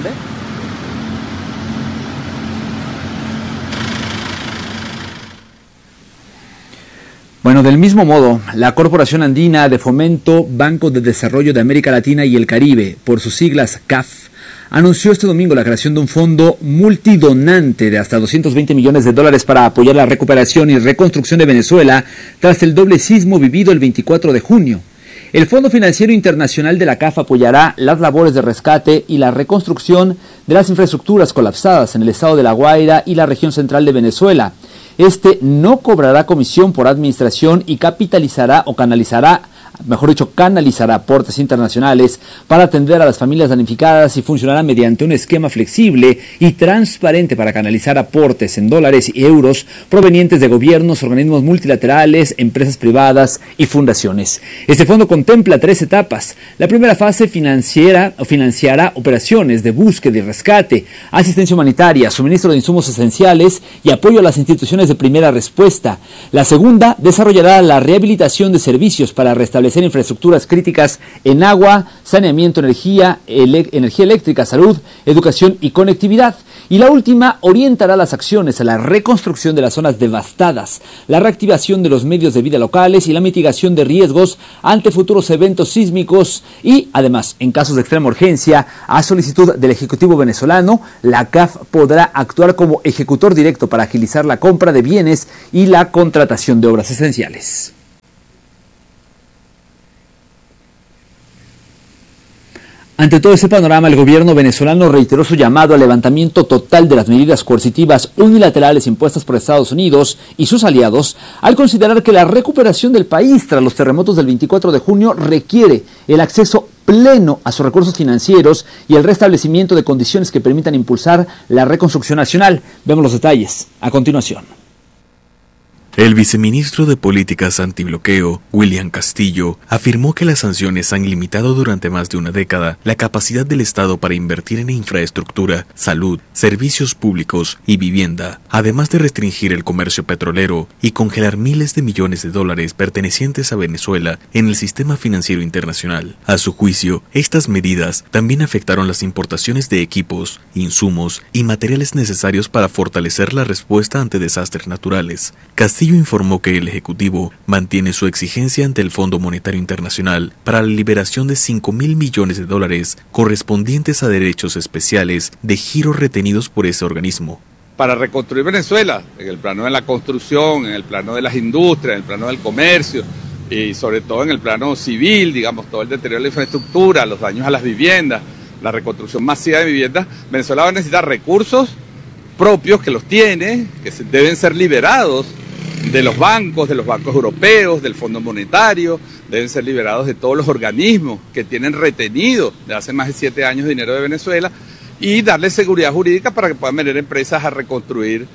¿Mande? Bueno, del mismo modo, la Corporación Andina de Fomento, Banco de Desarrollo de América Latina y el Caribe, por sus siglas CAF, anunció este domingo la creación de un fondo multidonante de hasta $220 millones para apoyar la recuperación y reconstrucción de Venezuela tras el doble sismo vivido el 24 de junio. El Fondo Financiero Internacional de la CAF apoyará las labores de rescate y la reconstrucción de las infraestructuras colapsadas en el estado de La Guaira y la región central de Venezuela. Este no cobrará comisión por administración y canalizará aportes internacionales para atender a las familias damnificadas y funcionará mediante un esquema flexible y transparente para canalizar aportes en dólares y euros provenientes de gobiernos, organismos multilaterales, empresas privadas y fundaciones. Este fondo contempla 3 etapas. La primera fase financiará operaciones de búsqueda y rescate, asistencia humanitaria, suministro de insumos esenciales y apoyo a las instituciones de primera respuesta. La segunda desarrollará la rehabilitación de servicios para restablecer infraestructuras críticas en agua, saneamiento, energía eléctrica, salud, educación y conectividad. Y la última orientará las acciones a la reconstrucción de las zonas devastadas, la reactivación de los medios de vida locales y la mitigación de riesgos ante futuros eventos sísmicos. Y además, en casos de extrema urgencia, a solicitud del Ejecutivo venezolano, la CAF podrá actuar como ejecutor directo para agilizar la compra de bienes y la contratación de obras esenciales. Ante todo ese panorama, el gobierno venezolano reiteró su llamado al levantamiento total de las medidas coercitivas unilaterales impuestas por Estados Unidos y sus aliados, al considerar que la recuperación del país tras los terremotos del 24 de junio requiere el acceso pleno a sus recursos financieros y el restablecimiento de condiciones que permitan impulsar la reconstrucción nacional. Vemos los detalles a continuación. El viceministro de Políticas Antibloqueo, William Castillo, afirmó que las sanciones han limitado durante más de una década la capacidad del Estado para invertir en infraestructura, salud, servicios públicos y vivienda, además de restringir el comercio petrolero y congelar miles de millones de dólares pertenecientes a Venezuela en el sistema financiero internacional. A su juicio, estas medidas también afectaron las importaciones de equipos, insumos y materiales necesarios para fortalecer la respuesta ante desastres naturales. Castillo informó que el Ejecutivo mantiene su exigencia ante el Fondo Monetario Internacional para la liberación de $5.000 millones correspondientes a derechos especiales de giro retenidos por ese organismo. Para reconstruir Venezuela, en el plano de la construcción, en el plano de las industrias, en el plano del comercio y sobre todo en el plano civil, digamos, todo el deterioro de la infraestructura, los daños a las viviendas, la reconstrucción masiva de viviendas, Venezuela va a necesitar recursos propios que los tiene, que deben ser liberados de los bancos europeos, del Fondo Monetario, deben ser liberados de todos los organismos que tienen retenido de hace más de 7 años dinero de Venezuela y darle seguridad jurídica para que puedan venir empresas a reconstruir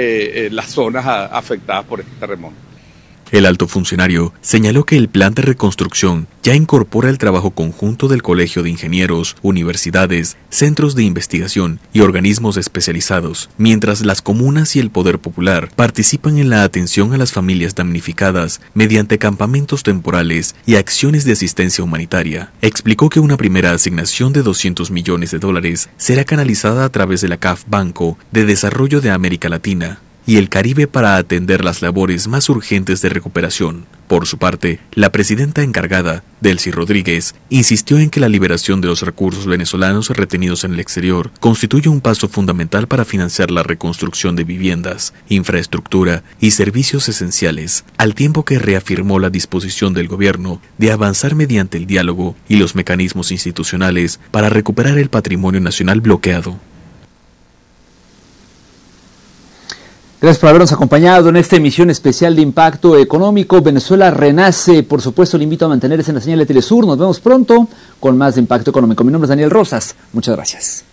las zonas afectadas por este terremoto. El alto funcionario señaló que el plan de reconstrucción ya incorpora el trabajo conjunto del Colegio de Ingenieros, universidades, centros de investigación y organismos especializados, mientras las comunas y el poder popular participan en la atención a las familias damnificadas mediante campamentos temporales y acciones de asistencia humanitaria. Explicó que una primera asignación de $200 millones será canalizada a través de la CAF Banco de Desarrollo de América Latina y el Caribe para atender las labores más urgentes de recuperación. Por su parte, la presidenta encargada, Delcy Rodríguez, insistió en que la liberación de los recursos venezolanos retenidos en el exterior constituye un paso fundamental para financiar la reconstrucción de viviendas, infraestructura y servicios esenciales, al tiempo que reafirmó la disposición del gobierno de avanzar mediante el diálogo y los mecanismos institucionales para recuperar el patrimonio nacional bloqueado. Gracias por habernos acompañado en esta emisión especial de Impacto Económico. Venezuela renace. Por supuesto, le invito a mantenerse en la señal de Telesur. Nos vemos pronto con más de Impacto Económico. Mi nombre es Daniel Rosas. Muchas gracias.